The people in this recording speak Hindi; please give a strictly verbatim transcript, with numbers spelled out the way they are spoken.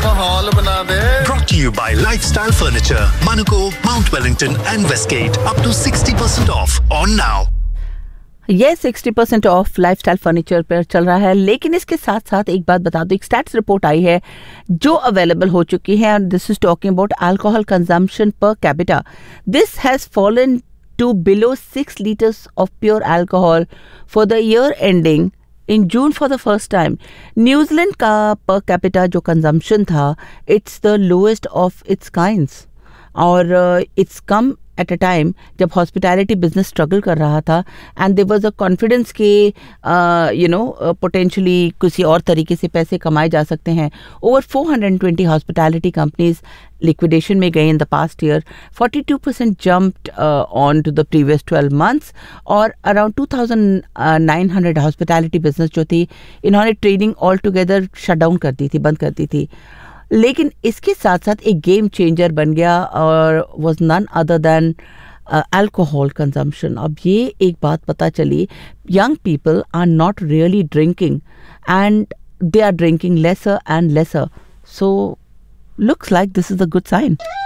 माहौल बना दे। Brought to you by Lifestyle Furniture, Manuko, Mount Wellington and Westgate. Up to sixty percent off on now. ये sixty percent of lifestyle furniture पर चल रहा है, लेकिन इसके साथ साथ एक बात बता दो, एक स्टैट्स रिपोर्ट आई है जो अवेलेबल हो चुकी है, and this is talking about alcohol consumption per capita. This has fallen to below six litres of pure alcohol for the year ending in June for the first time. New Zealand का पर कैपिटा जो कंजम्पशन था, it's the lowest of its kinds, और it's come at a time जब हॉस्पिटैलिटी बिजनेस स्ट्रगल कर रहा था, and there was a confidence के यू नो पोटेंशियली किसी और तरीके से पैसे कमाए जा सकते हैं. Over four hundred twenty hospitality companies liquidation में गई in the past year. Forty two percent jumped on to the previous twelve months, और around two thousand nine hundred hospitality business जो थी, इन्होंने trading all together shut down कर दी थी, बंद कर दी थी. लेकिन इसके साथ साथ एक गेम चेंजर बन गया और was none other than alcohol consumption. अब ये एक बात पता चली, young people are not really drinking and they are drinking laser and lesser. So looks like this is a good sign.